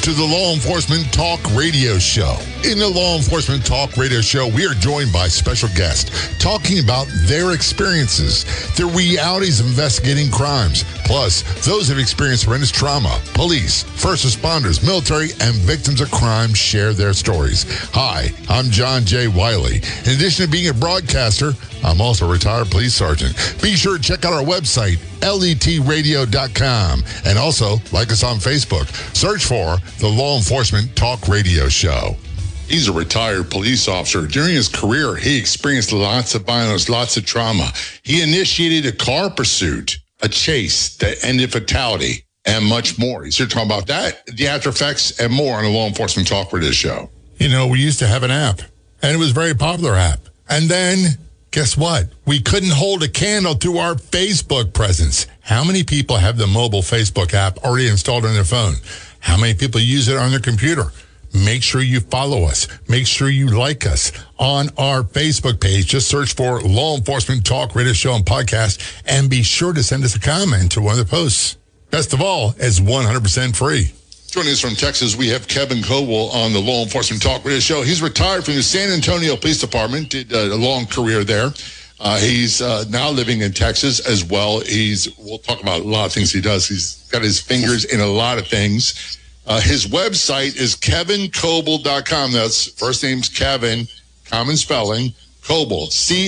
To the Law Enforcement Talk Radio Show. In the Law Enforcement Talk Radio Show, we are joined by special guests talking about their experiences, the realities of investigating crimes, plus those who have experienced horrendous trauma. Police, first responders, military, and victims of crime share their stories. Hi, I'm John J. Wiley. In addition to being a broadcaster, I'm also a retired police sergeant. Be sure to check out our website, letradio.com, and also like us on Facebook. Search for the Law Enforcement Talk Radio Show. He's a retired police officer. During his career, he experienced lots of violence, lots of trauma. He initiated a car pursuit, a chase that ended fatality, and much more. He's here to talk about that, the after effects, and more on the Law Enforcement Talk Radio Show. You know, we used to have an app, and it was a very popular app. And then, guess what? We couldn't hold a candle to our Facebook presence. How many people have the mobile Facebook app already installed on their phone? How many people use it on their computer? Make sure you follow us. Make sure you like us on our Facebook page. Just search for Law Enforcement Talk Radio Show and Podcast, and be sure to send us a comment to one of the posts. Best of all, it's 100% free. Joining us from Texas, we have Kevin Coble on the Law Enforcement Talk Radio Show. He's retired from the San Antonio Police Department, did a long career there. He's now living in Texas as well. We'll talk about a lot of things he does. He's got his fingers in a lot of things. His website is kevincoble.com. That's first name's Kevin, common spelling, Coble,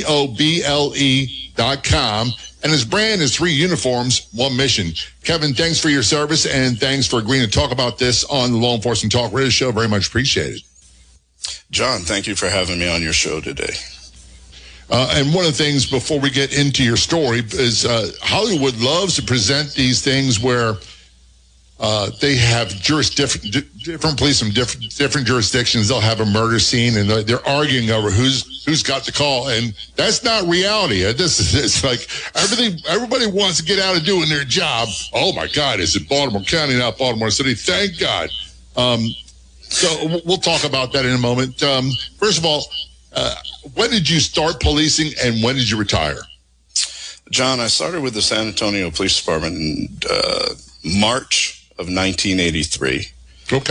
COBLE.com. And his brand is 3 uniforms, 1 mission. Kevin, thanks for your service, and thanks for agreeing to talk about this on the Law Enforcement Talk Radio Show. Very much appreciated. John, thank you for having me on your show today. And one of the things before we get into your story is Hollywood loves to present these things where they have different police from different jurisdictions. They'll have a murder scene, and they're arguing over who's got the call, and that's not reality. It's like everybody wants to get out of doing their job. Oh my God, it's in Baltimore County, not Baltimore City. Thank God. So we'll talk about that in a moment. First of all, when did you start policing, and when did you retire? John, I started with the San Antonio Police Department in March of 1983.